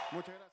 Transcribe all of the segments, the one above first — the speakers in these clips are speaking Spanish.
Muchas gracias.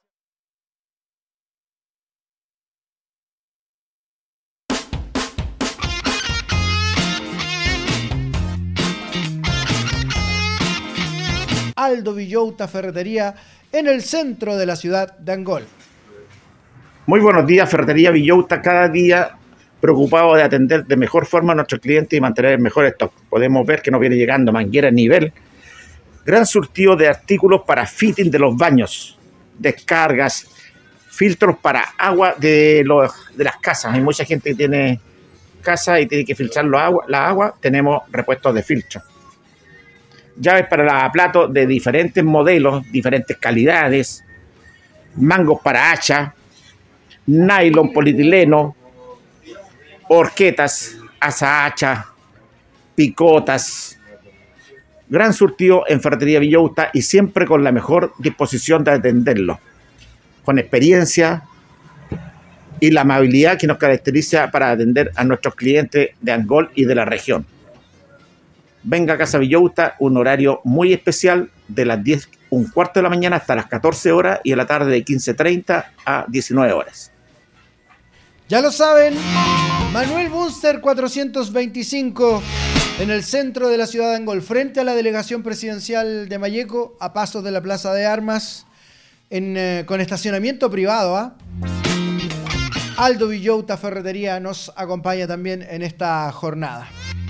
Aldo Villota Ferretería en el centro de la ciudad de Angol. Muy buenos días, Ferretería Villota, cada día preocupado de atender de mejor forma a nuestros clientes y mantener el mejor stock. Podemos ver que nos viene llegando manguera a nivel, gran surtido de artículos para fitting de los baños, descargas, filtros para agua de las casas. Hay mucha gente que tiene casa y tiene que filtrar la agua, tenemos repuestos de filtro. Llaves para platos de diferentes modelos, diferentes calidades, mangos para hacha, nylon, polietileno, horquetas, asa hacha, picotas. Gran surtido en Ferretería Villota y siempre con la mejor disposición de atenderlo, con experiencia y la amabilidad que nos caracteriza para atender a nuestros clientes de Angol y de la región. Venga a Casa Villota, un horario muy especial de las 10:15 de la mañana hasta las 14 horas y en la tarde de 15:30 a 19 horas. Ya lo saben, Manuel Bunster 425 en el centro de la ciudad de Angol, frente a la delegación presidencial de Malleco, a pasos de la Plaza de Armas, con estacionamiento privado. Aldo Villota Ferretería nos acompaña también en esta jornada.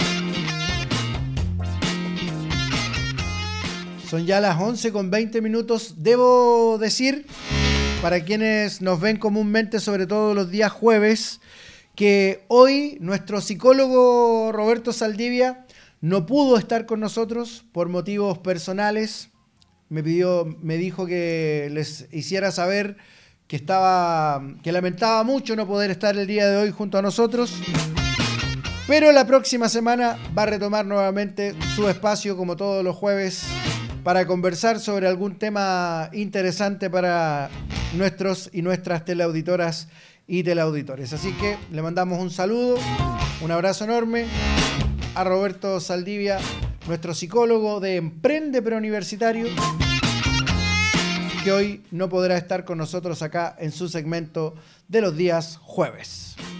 Son ya las 11:20. Debo decir, para quienes nos ven comúnmente, sobre todo los días jueves, que hoy nuestro psicólogo Roberto Saldivia no pudo estar con nosotros por motivos personales. Me dijo que les hiciera saber que lamentaba mucho no poder estar el día de hoy junto a nosotros. Pero la próxima semana va a retomar nuevamente su espacio, como todos los jueves, para conversar sobre algún tema interesante para nuestros y nuestras teleauditoras y teleauditores. Así que le mandamos un saludo, un abrazo enorme a Roberto Saldivia, nuestro psicólogo de Emprende Preuniversitario, que hoy no podrá estar con nosotros acá en su segmento de los días jueves.